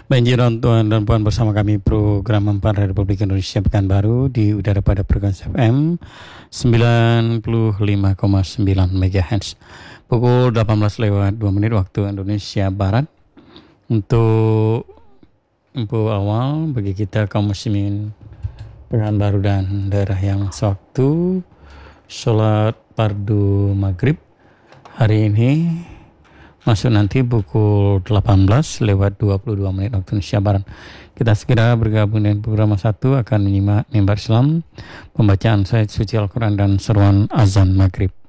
Banjiran Tuan dan Puan bersama kami program 4 Republik Indonesia Pekanbaru di udara pada frekuensi FM 95,9 MHz. Pukul 18:02 waktu Indonesia Barat. Untuk info awal bagi kita kaum muslimin Pekanbaru dan daerah yang sewaktu sholat fardu maghrib hari ini masuk nanti pukul 18:22 waktu Indonesia Barat. Kita segera bergabung dengan program 1 akan menyimak mimbar Islam, pembacaan ayat suci Al-Quran dan seruan azan maghrib.